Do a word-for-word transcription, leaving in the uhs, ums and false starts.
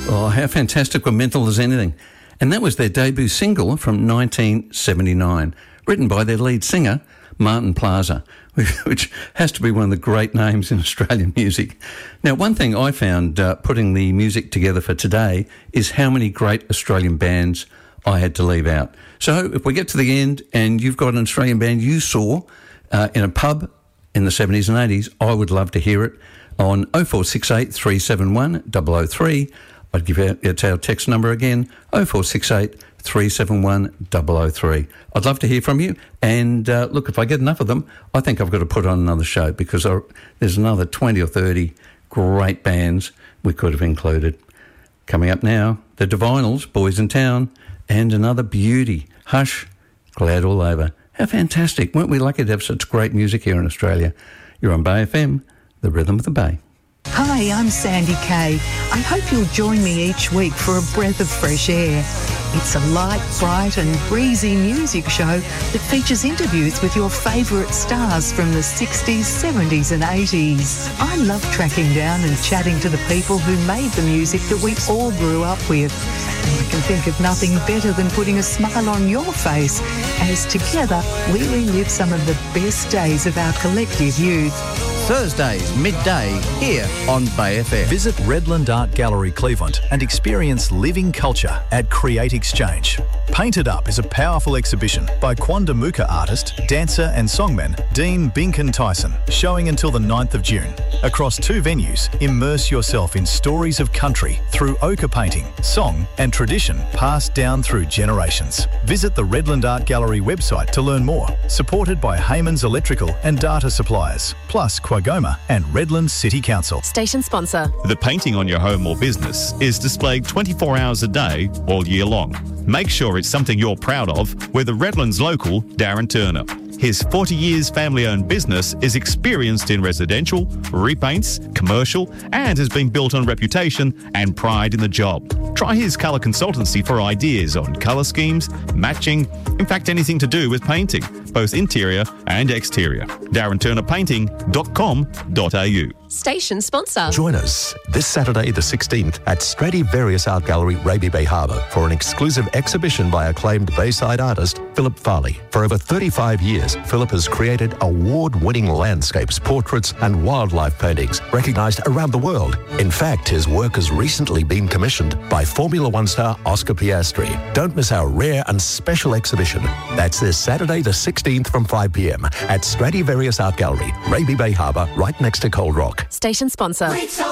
Oh, how fantastic were Mental as Anything. And that was their debut single from nineteen seventy-nine, written by their lead singer, Martin Plaza, which has to be one of the great names in Australian music. Now, one thing I found uh, putting the music together for today is how many great Australian bands I had to leave out. So if we get to the end and you've got an Australian band you saw uh, in a pub in the seventies and eighties, I would love to hear it on oh four six eight, three seven one, double oh three. I'd give out it's our text number again, oh four six eight, three seven one, double oh three. I'd love to hear from you. And uh, look, if I get enough of them, I think I've got to put on another show because I, there's another twenty or thirty great bands we could have included. Coming up now, the Divinals, Boys in Town, and another beauty, Hush, Glad All Over. How fantastic. Weren't we lucky to have such great music here in Australia? You're on Bay F M, the Rhythm of the Bay. Hi, I'm Sandy Kay. I hope you'll join me each week for a breath of fresh air. It's a light, bright and breezy music show that features interviews with your favourite stars from the sixties, seventies and eighties. I love tracking down and chatting to the people who made the music that we all grew up with. And I can think of nothing better than putting a smile on your face as together we relive some of the best days of our collective youth. Thursdays, midday, here on Bay F M. Visit Redland Art Gallery, Cleveland and experience living culture at Create Exchange. Painted Up is a powerful exhibition by Quandamooka artist, dancer and songman Dean Binkin Tyson, showing until the ninth of June. Across two venues, immerse yourself in stories of country through ochre painting, song and tradition passed down through generations. Visit the Redland Art Gallery website to learn more, supported by Heyman's Electrical and Data Suppliers, plus Quagoma and Redland City Council. Station sponsor. The painting on your home or business is displayed twenty-four hours a day, all year long. Make sure it's something you're proud of with the Redlands local, Darren Turner. His forty years family-owned business is experienced in residential, repaints, commercial, and has been built on reputation and pride in the job. Try his colour consultancy for ideas on colour schemes, matching, in fact anything to do with painting, both interior and exterior. darren turner painting dot com dot a u. Station sponsor. Join us this Saturday the sixteenth at Stradivarius Art Gallery, Raby Bay Harbour for an exclusive exhibition by acclaimed Bayside artist Philip Farley. For over thirty-five years, Philip has created award-winning landscapes, portraits and wildlife paintings recognised around the world. In fact, his work has recently been commissioned by Formula One star Oscar Piastri. Don't miss our rare and special exhibition. That's this Saturday the sixteenth from five p m at Stradivarius Art Gallery, Raby Bay Harbour, right next to Cold Rock. Station sponsor.